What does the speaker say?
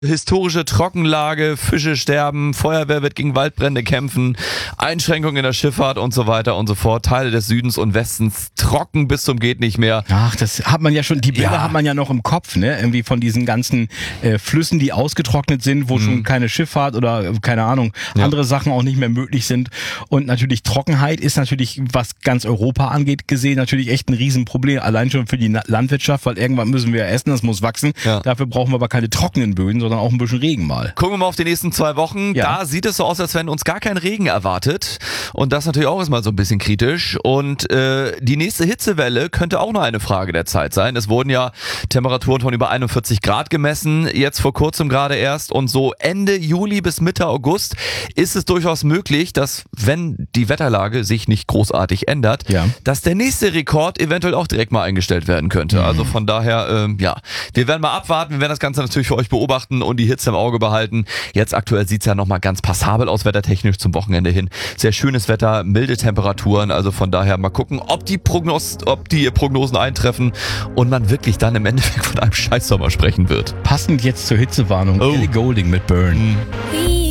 Historische Trockenlage, Fische sterben, Feuerwehr wird gegen Waldbrände kämpfen, Einschränkungen in der Schifffahrt und so weiter und so fort. Teile des Südens und Westens trocken bis zum geht nicht mehr. Ach, das hat man ja schon, die Bilder hat man ja noch im Kopf, ne? Irgendwie von diesen ganzen Flüssen, die ausgetrocknet sind, wo schon keine Schifffahrt oder keine Ahnung, andere Sachen auch nicht mehr möglich sind. Und natürlich Trockenheit ist natürlich, was ganz Europa angeht, gesehen, natürlich echt ein Riesenproblem. Allein schon für die Landwirtschaft, weil irgendwann müssen wir essen, das muss wachsen. Ja. Dafür brauchen wir aber keine trockenen Böden, sondern auch ein bisschen Regen mal. Gucken wir mal auf die nächsten 2 Wochen. Ja. Da sieht es so aus, als wenn uns gar kein Regen erwartet. Und das natürlich auch erstmal so ein bisschen kritisch. Und die nächste Hitzewelle könnte auch noch eine Frage der Zeit sein. Es wurden ja Temperaturen von über 41 Grad gemessen, jetzt vor kurzem gerade erst. Und so Ende Juli bis Mitte August ist es durchaus möglich, dass, wenn die Wetterlage sich nicht großartig ändert, dass der nächste Rekord eventuell auch direkt mal eingestellt werden könnte. Also von daher, wir werden mal abwarten. Wir werden das Ganze natürlich für euch beobachten und die Hitze im Auge behalten. Jetzt aktuell sieht es ja nochmal ganz passabel aus, wettertechnisch zum Wochenende hin. Sehr schönes Wetter, milde Temperaturen, also von daher mal gucken, ob die Prognosen eintreffen und man wirklich dann im Endeffekt von einem Scheißsommer sprechen wird. Passend jetzt zur Hitzewarnung, Ellie Goulding mit Burn.